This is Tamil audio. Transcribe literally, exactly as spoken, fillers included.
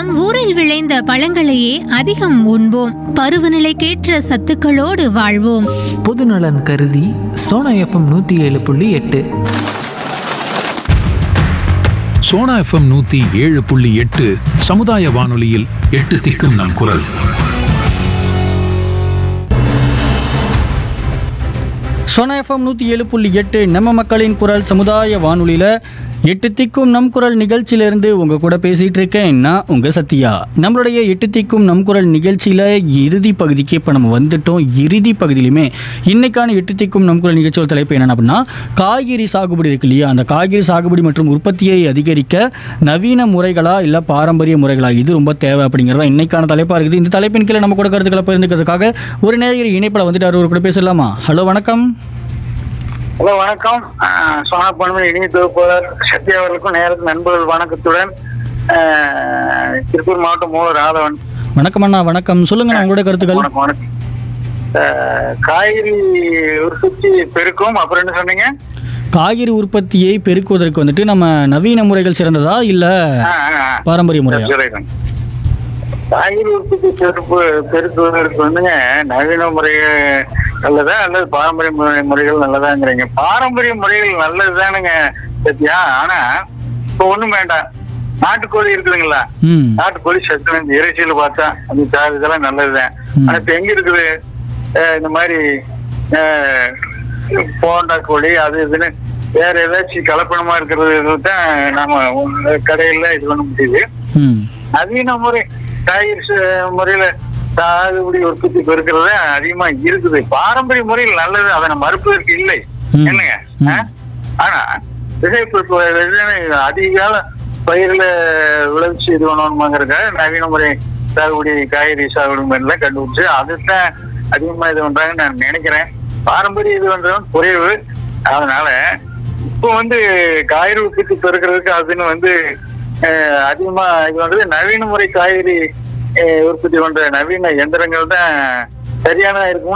நம் ஊரில் விளைந்த பழங்களையே அதிகம் உண்போம். பருவநிலைக்கேற்ற சத்துக்களோடு வாழ்வோம். பொதுநலன் கருதி சோனா எஃப்எம் நூத்தி ஏழு புள்ளி எட்டு சோனா எஃப்எம் நூத்தி ஏழு புள்ளி எட்டு சமுதாய வானொலியில் எட்டு திக்கும் நம் குரல். சோனா எஃப்எம் நூற்றி ஏழு புள்ளி எட்டு நம்ம மக்களின் குரல் சமுதாய வானொலியில் எட்டு திக்கும் நம் குரல் நிகழ்ச்சியிலேருந்து உங்கள் கூட பேசிகிட்டு இருக்கேன் நான் உங்கள் சத்யா. நம்மளுடைய எட்டு திக்கும் நம் குரல் நிகழ்ச்சியில் இறுதி பகுதிக்கு இப்போ நம்ம வந்துட்டோம். இறுதி பகுதியிலுமே இன்றைக்கான எட்டு திக்கும் நம் குரல் நிகழ்ச்சியோட தலைப்பு என்னென்ன அப்படின்னா, காய்கறி சாகுபடி இருக்கு இல்லையா, அந்த காய்கறி சாகுபடி மற்றும் உற்பத்தியை அதிகரிக்க நவீன முறைகளா இல்லை பாரம்பரிய முறைகளா, இது ரொம்ப தேவை அப்படிங்கிறதா இன்றைக்கான தலைப்பாக இருக்குது. இந்த தலைப்பின் கீழே நம்ம கூட கருத்துக்களை பகிர்ந்துக்கிறதுக்காக ஒரு நேயர் இணைப்பில் வந்துட்டு அவர் கூட பேசலாமா? ஹலோ வணக்கம். ஹலோ வணக்கம். சோனா பண்பு இனிய தொகுப்பாளர் சத்யா அவர்களுக்கும் நேரத்து நண்பர்கள் வணக்கத்துடன் திருப்பூர் மாவட்டம் மூல ராதவன். வணக்கம் அண்ணா. வணக்கம். சொல்லுங்க உங்களுடைய கருத்துக்கள். வணக்கம் வணக்கம். காய்கறி உற்பத்தி பெருக்கும் அப்புறம் என்ன சொன்னீங்க? காய்கறி உற்பத்தியை பெருக்குவதற்கு வந்துட்டு நம்ம நவீன முறைகள் சிறந்ததா இல்ல பாரம்பரிய முறையா? காய்கறி உற்பத்தி பெருப்பு பெருக்குவதற்கு வந்துங்க நவீன முறை நல்லதா அல்லது பாரம்பரிய முறைகள் நல்லதாங்கிறீங்க? பாரம்பரிய முறைகள் நல்லதுதானுங்க சத்யா. ஆனா இப்ப ஒண்ணும் வேண்டாம், நாட்டுக்கோழி இருக்குதுங்களா, நாட்டுக்கோழி சத்து இந்த இறைச்சியில பார்த்தா அந்த சார் இதெல்லாம் நல்லதுதான். ஆனா இப்ப எங்க இருக்குது இந்த மாதிரி போண்டா கோழி அது இதுன்னு வேற ஏதாச்சும் கலப்பணமா இருக்கிறது தான் நாம கடையில இது பண்ண முடியுது. நவீன முறை காய்கறி முறையில சாகுபடி உற்பத்தி பெருக்கிறது அதிகமா இருக்குது. பாரம்பரிய முறையில் நல்லது, அதை மறுப்பதற்கு இல்லை என்னங்க. ஆனா அதிக கால பயிர்ல விளைவிச்சு இது பண்ணணுமாங்கிறதுக்காக நவீன முறை சாகுபடி காய்கறி சாகுபடி முறையில கண்டுபிடிச்சு அதுதான் அதிகமா இது பண்றாங்கன்னு நான் நினைக்கிறேன். பாரம்பரிய இது பண்றதும் குறைவு. அதனால இப்போ வந்து காய்கறி உற்பத்தி பெருக்கிறதுக்கு அதுன்னு வந்து அதிகமா இது வந்து நவீன முறை காய்கறி உற்பத்தி பண்ற நவீன எந்திரங்கள் தான் சரியான இருக்கும்